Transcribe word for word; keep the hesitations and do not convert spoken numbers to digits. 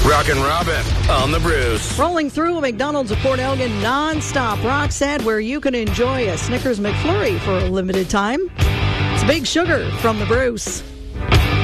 Rockin' Robin on the Bruce. Rolling through a McDonald's of Port Elgin nonstop rock set where you can enjoy a Snickers McFlurry for a limited time. It's Big Sugar from the Bruce.